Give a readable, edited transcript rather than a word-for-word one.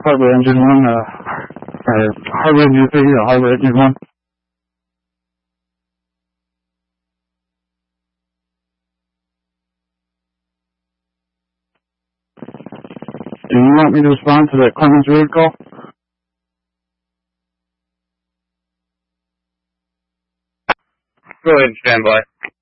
Harbor Engine 1, Harbor Engine 3 or Harbor Engine 1. Do you want me to respond to the Clemens Road call? Go ahead and stand by.